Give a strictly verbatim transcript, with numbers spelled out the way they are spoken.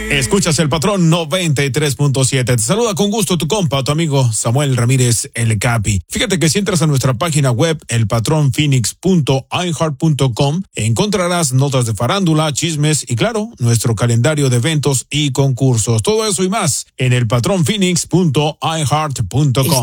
Escuchas El Patrón noventa y tres punto siete. Te saluda con gusto tu compa, tu amigo Samuel Ramírez, el Capi. Fíjate que si entras a nuestra página web, el patrón phoenix punto i heart punto com, encontrarás notas de farándula, chismes y, claro, nuestro calendario de eventos y concursos. Todo eso y más en el patrón phoenix punto i heart punto com.